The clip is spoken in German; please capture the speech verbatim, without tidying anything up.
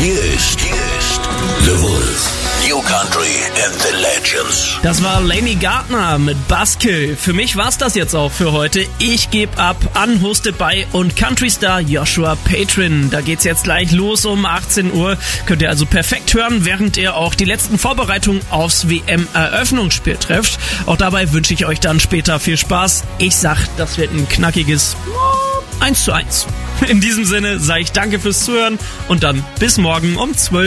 Hier ist, hier ist The Wolf. New Country and the Legends. Das war Lainey Gardner mit Buzzkill. Für mich war's das jetzt auch für heute. Ich gebe ab an Hosted by und Country-Star Joshua Patron. Da geht's jetzt gleich los um achtzehn Uhr. Könnt ihr also perfekt hören, während ihr auch die letzten Vorbereitungen aufs W M-Eröffnungsspiel trefft. Auch dabei wünsche ich euch dann später viel Spaß. Ich sag, das wird ein knackiges eins zu eins. In diesem Sinne sage ich danke fürs Zuhören und dann bis morgen um zwölf.